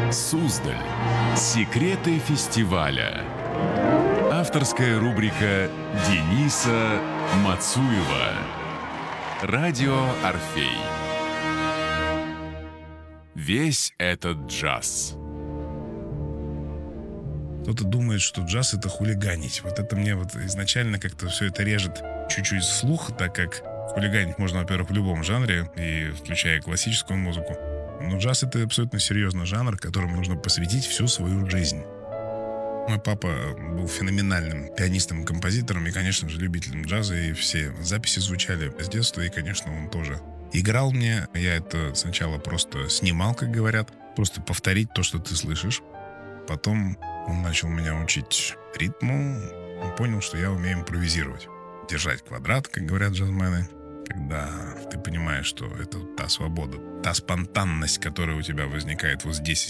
Суздаль. Секреты фестиваля. Авторская рубрика Дениса Мацуева. Радио Орфей. Весь этот джаз. Кто-то думает, что джаз — это хулиганить. Вот это мне вот изначально как-то все это режет чуть-чуть слух, так как хулиганить можно, во-первых, в любом жанре, и включая классическую музыку. Но джаз — это абсолютно серьезный жанр, которому нужно посвятить всю свою жизнь. Мой папа был феноменальным пианистом, композитором и, конечно же, любителем джаза, и все записи звучали с детства, и, конечно, он тоже играл мне. Я это сначала просто снимал, как говорят, просто повторить то, что ты слышишь. Потом он начал меня учить ритму, он понял, что я умею импровизировать. Держать квадрат, как говорят джазмены. Когда ты понимаешь, что это та свобода, та спонтанность, которая у тебя возникает вот здесь